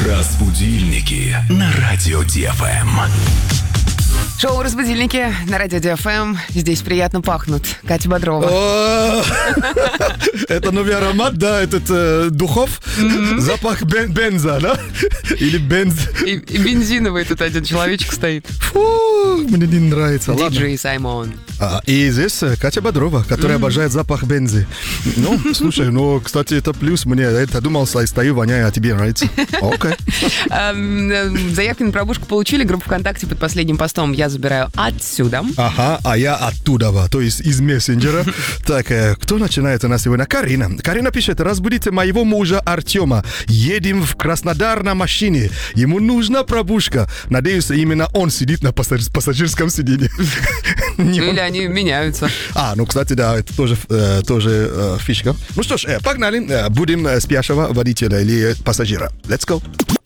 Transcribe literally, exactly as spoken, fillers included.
Разбудильники на радио Ди Эф Эм. Шоу «Разбудильники» на радио Ди Эф Эм. Здесь приятно пахнут. Катя Бодрова. Это новый аромат, да, этот э, духов. Запах бен- бенза, да? Или бенз. И, и бензиновый тут один человечек стоит. Фу, мне не нравится. Ладно. Диджей Саймон. А, и здесь э, Катя Бодрова, которая обожает запах бензы. Ну, слушай, ну, кстати, это плюс мне. Я думал, стою, воняю, а тебе нравится. Окей. Эм, э, Заявки на пробужку получили. Группа ВКонтакте под последним постом «Я забираю отсюда». Ага, а я оттуда, то есть из мессенджера. Так, э, кто начинает у нас сегодня? Карина. Карина пишет: разбудите моего мужа Артема. Едем в Краснодар на машине. Ему нужна пробужка. Надеюсь, именно он сидит на пассаж- пассажирском сиденье. Не Ну, он. или они меняются. А, ну, кстати, да, это тоже, э, тоже э, фишка. Ну что ж, э, погнали. Э, будем э, спящего водителя или пассажира. Let's go.